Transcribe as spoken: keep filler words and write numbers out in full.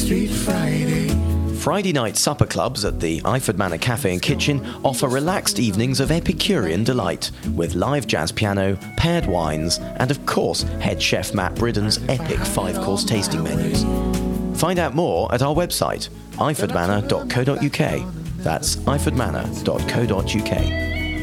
Street Friday. Friday night supper clubs at the Iford Manor Cafe and Kitchen offer relaxed evenings of Epicurean delight, with live jazz piano, paired wines, and of course head chef Matt Bridden's epic five-course tasting menus. Find out more at our website, iford manor dot co dot uk. That's iford manor dot co dot uk.